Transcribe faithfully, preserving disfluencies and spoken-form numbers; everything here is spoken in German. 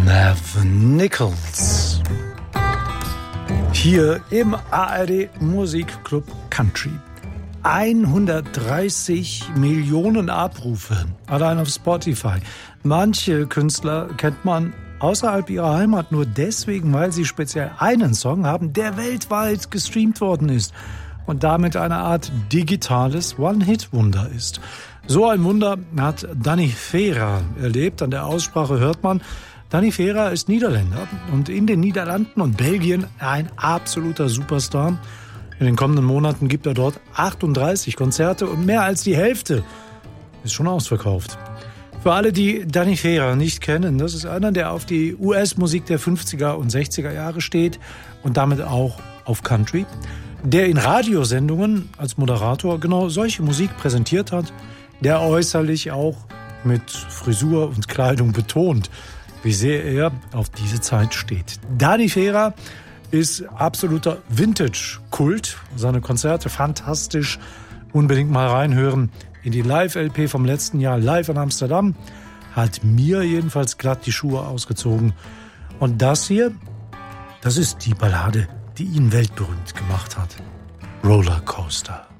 Nev Nichols. Hier im A R D Musikclub Country. hundertdreißig Millionen Abrufe, allein auf Spotify. Manche Künstler kennt man außerhalb ihrer Heimat nur deswegen, weil sie speziell einen Song haben, der weltweit gestreamt worden ist und damit eine Art digitales One-Hit-Wunder ist. So ein Wunder hat Danny Vera erlebt. An der Aussprache hört man, Danny Vera ist Niederländer und in den Niederlanden und Belgien ein absoluter Superstar. In den kommenden Monaten gibt er dort achtunddreißig Konzerte und mehr als die Hälfte ist schon ausverkauft. Für alle, die Danny Vera nicht kennen, das ist einer, der auf die U S-Musik der fünfziger und sechziger Jahre steht und damit auch auf Country, der in Radiosendungen als Moderator genau solche Musik präsentiert hat, der äußerlich auch mit Frisur und Kleidung betont, wie sehr er auf diese Zeit steht. Danny Vera ist absoluter Vintage-Kult. Seine Konzerte fantastisch. Unbedingt mal reinhören in die Live-L P vom letzten Jahr. Live in Amsterdam hat mir jedenfalls glatt die Schuhe ausgezogen. Und das hier, das ist die Ballade, die ihn weltberühmt gemacht hat. Rollercoaster.